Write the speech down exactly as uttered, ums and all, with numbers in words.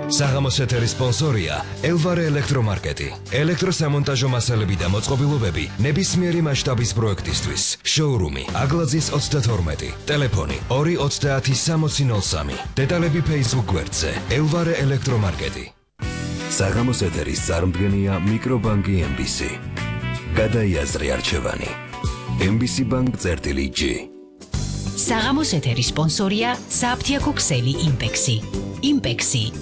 საღამოს ეთერის სპონსორია ელვარე ელექტრომარკეტი. ელექტროსამონტაჟო მასალები და მოწყობილობები ნებისმიერი მასშტაბის პროექტისთვის. შოურუმი აგლაძის ოცდათორმეტი. ტელეფონი ორი ოცდაათი სამოცი ნოლ სამი. დეტალები Facebook გვერდზე ელვარე ელექტრომარკეტი. საღამოს ეთერის წარმდგენია მიკრობანკი ემ ბი სი. გადაიაზრე არჩევანი. ემ ბი სი ბანკ წერტილი ჯი. საღამოს ეთერის სპონსორია საფთიაქო ქსელი იმპექსი. იმპექსი